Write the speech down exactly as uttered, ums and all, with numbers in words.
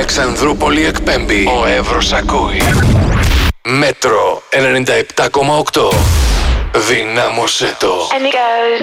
Αλεξανδρούπολη εκπέμπει. Ο Εύρος ακούει. Μέτρο ενενήντα επτά κόμμα οκτώ. Δυνάμωσέ το. And it goes.